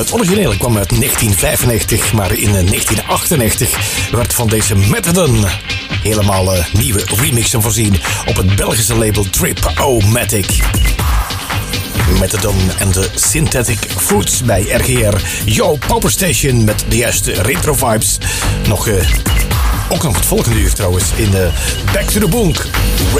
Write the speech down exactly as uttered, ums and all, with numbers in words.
Het originele kwam uit negentien vijfennegentig, maar in negentien achtennegentig werd van deze Methadone helemaal uh, nieuwe remixen voorzien op het Belgische label Trip-O-Matic. Methadone en de Synthetic Fruits bij R G R. Yo, Power Station met de juiste retro vibes. Nog, uh, ook nog het volgende uur trouwens in uh, Back to the Bunk.